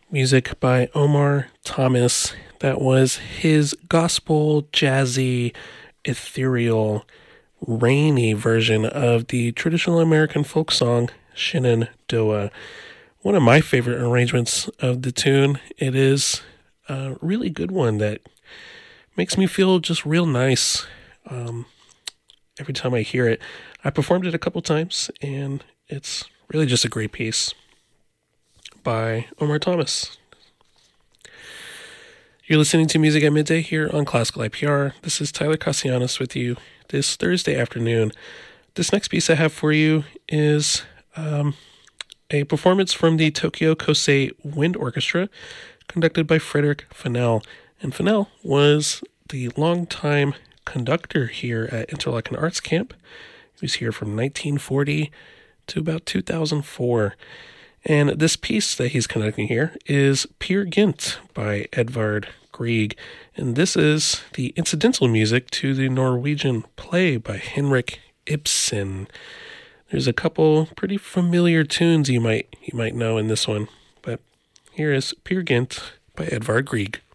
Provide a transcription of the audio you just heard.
Music by Omar Thomas. That was his gospel, jazzy, ethereal, rainy version of the traditional American folk song Shenandoah. One of my favorite arrangements of the tune. It is a really good one that makes me feel just real nice every time I hear it. I performed it a couple times, and it's really just a great piece by Omar Thomas. You're listening to Music at Midday here on Classical IPR. This is Tyler Castellanos with you this Thursday afternoon. This next piece I have for you is a performance from the Tokyo Kosei Wind Orchestra, conducted by Frederick Fennell. And Fennell was the longtime conductor here at Interlochen Arts Camp. He was here from 1940 to about 2004. And this piece that he's conducting here is Peer Gynt by Edvard Grieg. And this is the incidental music to the Norwegian play by Henrik Ibsen. There's a couple pretty familiar tunes you might know in this one. But here is Peer Gynt by Edvard Grieg.